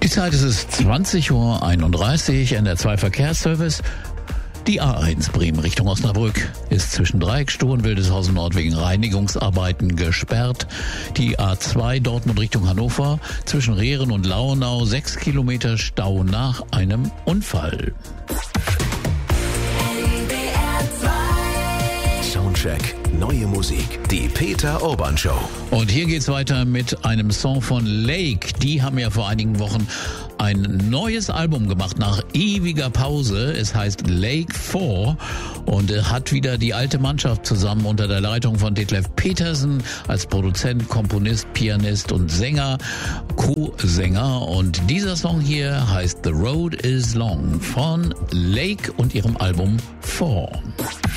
Die Zeit ist 20:31 Uhr, NDR2 Verkehrsservice. Die A1 Bremen Richtung Osnabrück ist zwischen Dreieckstuhl und Wildeshausen Nord wegen Reinigungsarbeiten gesperrt. Die A2 Dortmund Richtung Hannover zwischen Rehren und Lauenau 6 Kilometer Stau nach einem Unfall. Soundcheck, neue Musik, die Peter Urban Show. Und hier geht's weiter mit einem Song von Lake. Die haben ja vor einigen Wochen ein neues Album gemacht nach ewiger Pause. Es heißt Lake 4 und hat wieder die alte Mannschaft zusammen unter der Leitung von Detlef Petersen als Produzent, Komponist, Pianist und Sänger, Co-Sänger. Und dieser Song hier heißt The Road is Long von Lake und ihrem Album 4.